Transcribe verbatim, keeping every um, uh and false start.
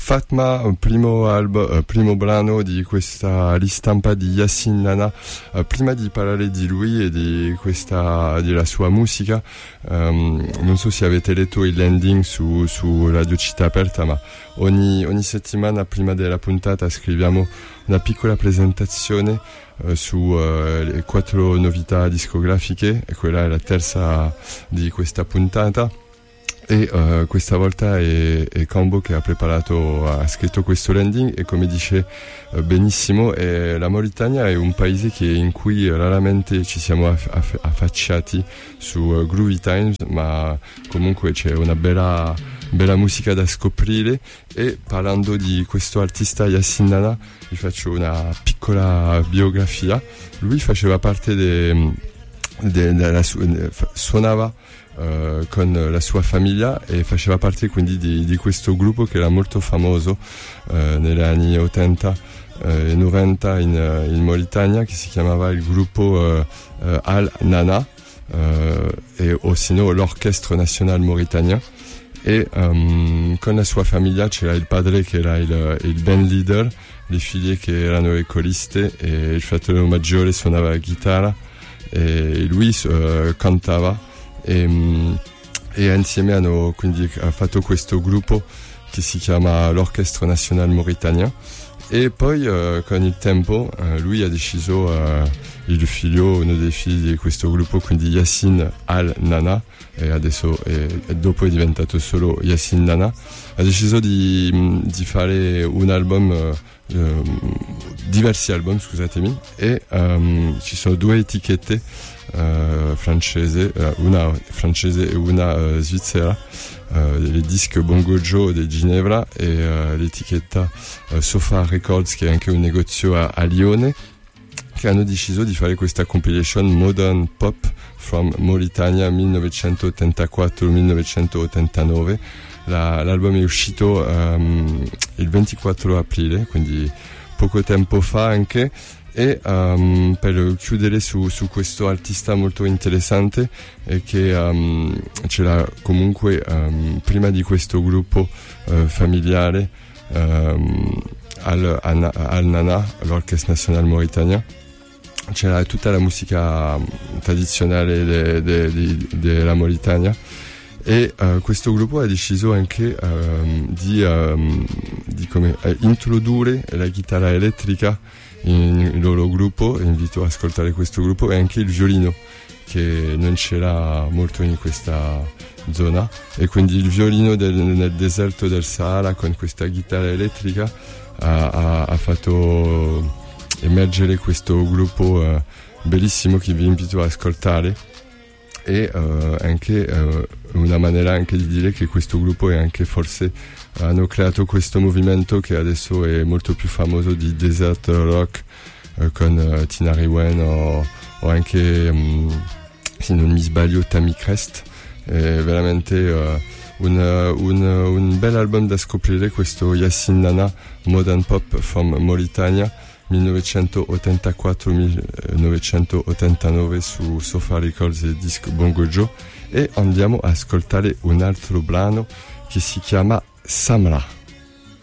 Fatma, primo, albo, primo brano di questa ristampa di Yassin Nana. Uh, prima di parlare di lui e di questa, della sua musica, um, non so se avete letto il landing su, su Radio Città Aperta, ma ogni, ogni settimana prima della puntata scriviamo una piccola presentazione uh, su uh, le quattro novità discografiche, e quella è la terza di questa puntata. E uh, questa volta è, è Combo che ha preparato, ha scritto questo landing, e come dice uh, benissimo, è, la Mauritania è un paese che, in cui raramente ci siamo aff- aff- affacciati su uh, Groovy Times, ma comunque c'è una bella, bella musica da scoprire. E parlando di questo artista Yassin Nana, vi faccio una piccola biografia. Lui faceva parte de, de, de, de, de suonava Uh, con la sua famiglia, e faceva parte quindi di, di questo gruppo che era molto famoso uh, negli anni ottanta e novanta in, uh, in Mauritania, che si chiamava il gruppo uh, uh, Al Nana, uh, e, o sino l'Orchestre National Mauritanien. E um, con la sua famiglia c'era il padre che era il, il band leader, le figlie che erano le coriste, e il fratello maggiore suonava la chitarra, e lui uh, cantava. E, e insieme hanno quindi ha fatto questo gruppo che si chiama l'Orchestre National Mauritanien. E poi uh, con il tempo uh, lui ha deciso, uh, il figlio, uno dei figli di questo gruppo, quindi Yassin Al Nana, e adesso è, e dopo è diventato solo Yassin Nana, ha deciso di, di fare un album, uh, um, diversi album, scusatemi, e um, ci sono due etichette Uh, francese, uh, una francese e una uh, svizzera, uh, le dischi Bongo Joe di Ginevra, e uh, l'etichetta uh, Sofa Records, che è anche un negozio a, a Lione, che hanno deciso di fare questa compilation Modern Pop from Mauritania millenovecentottantaquattro millenovecentottantanove. La, l'album è uscito um, il ventiquattro aprile, quindi poco tempo fa anche. E um, per chiudere su, su questo artista molto interessante, è che um, c'era comunque um, prima di questo gruppo uh, familiare um, al, al, al Nana, l'Orchestre National Mauritanien, c'era tutta la musica tradizionale de, de, de, della Mauritania. E uh, questo gruppo ha deciso anche um, di, um, di come, uh, introdurre la chitarra elettrica in il loro gruppo. Invito ad ascoltare questo gruppo, e anche il violino, che non c'era molto in questa zona, e quindi il violino del, nel deserto del Sahara con questa chitarra elettrica ha, ha, ha fatto emergere questo gruppo uh, bellissimo, che vi invito ad ascoltare. E uh, anche uh, una maniera anche di dire che questo gruppo è anche, forse hanno creato questo movimento che adesso è molto più famoso, di desert rock, uh, con uh, Tinari Wen, o, o anche um, se non mi sbaglio Tammy Crest. È veramente uh, un, uh, un, uh, un bel album da scoprire, questo Yassin Nana Modern Pop from Mauritania millenovecentottantaquattro millenovecentottantanove su Sofa Records e disco Bongo Joe. E andiamo a ascoltare un altro brano che si chiama Samra.